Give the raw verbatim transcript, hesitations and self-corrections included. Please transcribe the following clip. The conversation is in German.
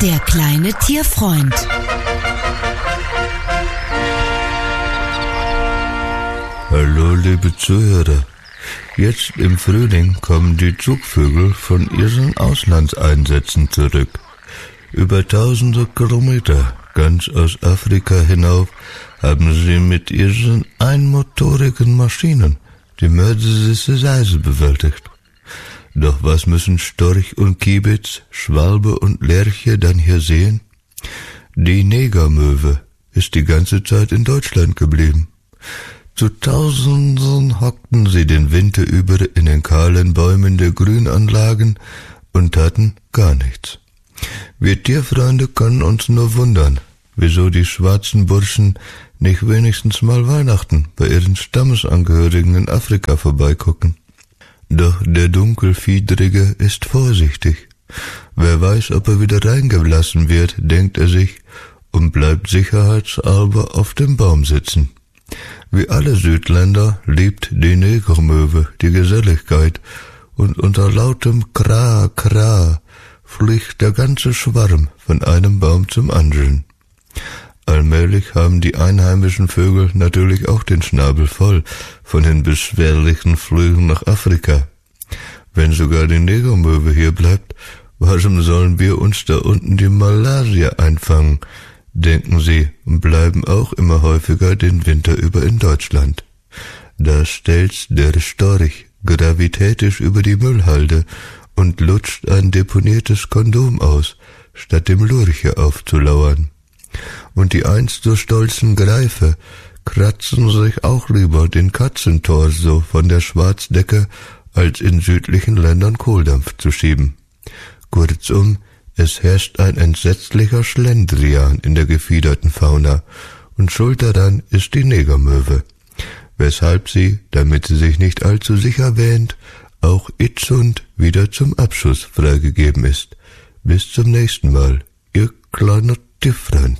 Der kleine Tierfreund. Hallo, liebe Zuhörer. Jetzt im Frühling kommen die Zugvögel von ihren Auslandseinsätzen zurück. Über tausende Kilometer, ganz aus Afrika hinauf, haben sie mit ihren einmotorigen Maschinen die mörderische Reise bewältigt. Doch was müssen Storch und Kiebitz, Schwalbe und Lerche dann hier sehen? Die Negermöwe ist die ganze Zeit in Deutschland geblieben. Zu Tausenden hockten sie den Winter über in den kahlen Bäumen der Grünanlagen und taten gar nichts. Wir Tierfreunde können uns nur wundern, wieso die schwarzen Burschen nicht wenigstens mal Weihnachten bei ihren Stammesangehörigen in Afrika vorbeigucken. Doch der Dunkelfiedrige ist vorsichtig. Wer weiß, ob er wieder reingelassen wird, denkt er sich, und bleibt sicherheitshalber auf dem Baum sitzen. Wie alle Südländer liebt die Negermöwe die Geselligkeit, und unter lautem Kra, Kra fliegt der ganze Schwarm von einem Baum zum anderen. Allmählich haben die einheimischen Vögel natürlich auch den Schnabel voll von den beschwerlichen Flügen nach Afrika. Wenn sogar die Negermöwe hier bleibt, warum sollen wir uns da unten die Malaria einfangen, denken sie, und bleiben auch immer häufiger den Winter über in Deutschland. Da stelzt der Storch gravitätisch über die Müllhalde und lutscht ein deponiertes Kondom aus, statt dem Lurche aufzulauern. Und die einst so stolzen Greife kratzen sich auch lieber den Katzentorso von der Schwarzdecke, als in südlichen Ländern Kohldampf zu schieben. Kurzum, es herrscht ein entsetzlicher Schlendrian in der gefiederten Fauna, und schuld daran ist die Negermöwe, weshalb sie, damit sie sich nicht allzu sicher wähnt, auch itzund wieder zum Abschuss freigegeben ist. Bis zum nächsten Mal, ihr kleiner Tierfreund.